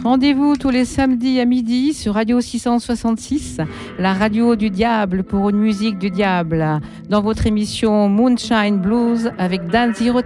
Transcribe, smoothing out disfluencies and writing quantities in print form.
Rendez-vous tous les samedis à midi sur Radio 666, la radio du diable pour une musique du diable, dans votre émission Moonshine Blues avec Dan Zero